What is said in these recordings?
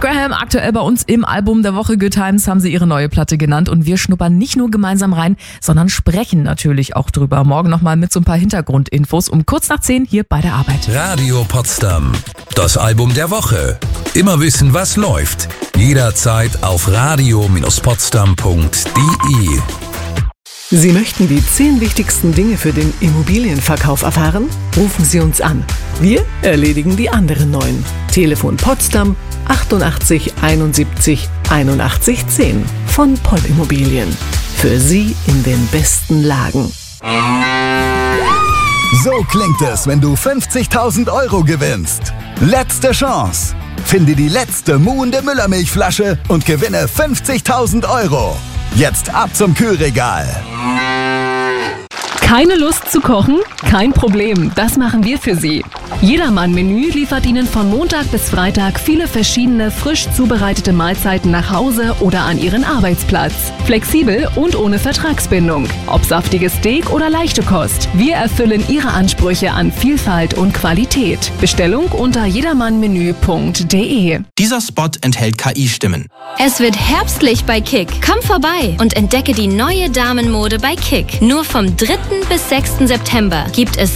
Graham, aktuell bei uns im Album der Woche Good Times, haben sie ihre neue Platte genannt und wir schnuppern nicht nur gemeinsam rein, sondern sprechen natürlich auch drüber. Morgen nochmal mit so ein paar Hintergrundinfos um kurz nach 10 hier bei der Arbeit. Radio Potsdam, das Album der Woche. Immer wissen, was läuft. Jederzeit auf radio-potsdam.de. Sie möchten die 10 wichtigsten Dinge für den Immobilienverkauf erfahren? Rufen Sie uns an. Wir erledigen die anderen 9. Telefon Potsdam 88 71 81 10 von Poll Immobilien. Für Sie in den besten Lagen. So klingt es, wenn du 50.000 € gewinnst. Letzte Chance. Finde die letzte muhende Müllermilchflasche und gewinne 50.000 €. Jetzt ab zum Kühlregal. Keine Lust zu kochen? Kein Problem, das machen wir für Sie. Jedermann-Menü liefert Ihnen von Montag bis Freitag viele verschiedene frisch zubereitete Mahlzeiten nach Hause oder an Ihren Arbeitsplatz. Flexibel und ohne Vertragsbindung. Ob saftiges Steak oder leichte Kost. Wir erfüllen Ihre Ansprüche an Vielfalt und Qualität. Bestellung unter jedermannmenü.de. Dieser Spot enthält KI-Stimmen. Es wird herbstlich bei Kick. Komm vorbei und entdecke die neue Damenmode bei Kick. Nur vom 3. bis 6. September gibt es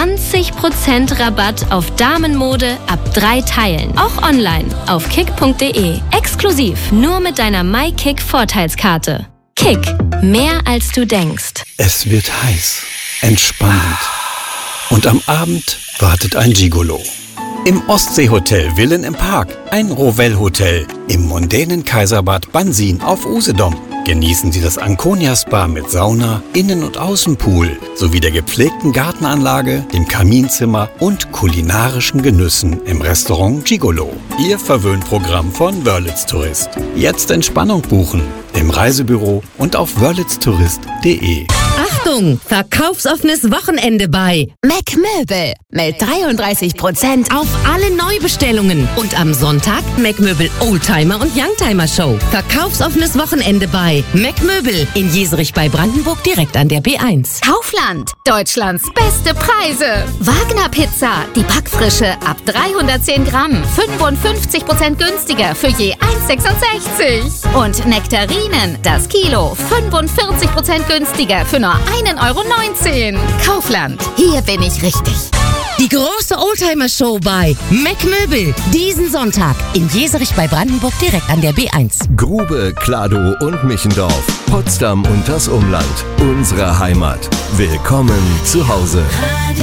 20% Rabatt auf Damenmode ab 3 Teilen. Auch online auf kick.de. Exklusiv nur mit deiner MyKick-Vorteilskarte. Kick. Mehr als du denkst. Es wird heiß, entspannend. Und am Abend wartet ein Gigolo. Im Ostseehotel Villen im Park, ein Rovell-Hotel. Im mondänen Kaiserbad Bansin auf Usedom. Genießen Sie das Anconia-Spa mit Sauna, Innen- und Außenpool sowie der gepflegten Gartenanlage, dem Kaminzimmer und kulinarischen Genüssen im Restaurant Gigolo. Ihr Verwöhnprogramm von Wörlitz Tourist. Jetzt Entspannung buchen im Reisebüro und auf wörlitztourist.de. Achtung! Verkaufsoffenes Wochenende bei Mac Möbel mit 33% auf alle Neubestellungen. Und am Sonntag Mac Möbel Oldtimer und Youngtimer Show. Verkaufsoffenes Wochenende bei Mac Möbel in Jeserich bei Brandenburg direkt an der B1. Kaufland, Deutschlands beste Preise. Wagner Pizza, die Backfrische ab 310 Gramm, 55% günstiger für je 1,66. Und Nektarinen, das Kilo, 45% günstiger für nur 1,19 €. Kaufland, hier bin ich richtig. Die große Oldtimer-Show bei Mac Möbel. Diesen Sonntag in Jeserich bei Brandenburg direkt an der B1. Grube, Kladow und Michendorf. Potsdam und das Umland. Unsere Heimat. Willkommen zu Hause.